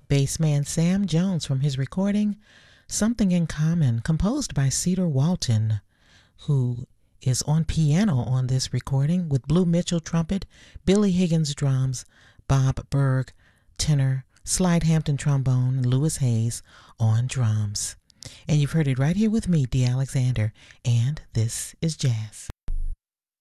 Bassman Sam Jones from his recording Something in Common, composed by Cedar Walton, who is on piano on this recording, with Blue Mitchell trumpet, Billy Higgins drums, Bob Berg tenor, Slide Hampton trombone, and Lewis Hayes on drums. And you've heard it right here with me, Dee Alexander, and this is Jazz.